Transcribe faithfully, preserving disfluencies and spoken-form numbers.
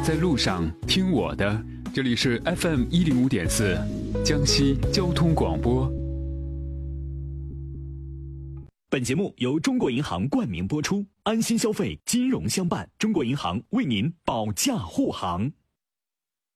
在路上听我的，这里是 F M 一零五点四，江西交通广播。 本节目由中国银行冠名播出，安心消费，金融相伴。中国银行为您保驾护航。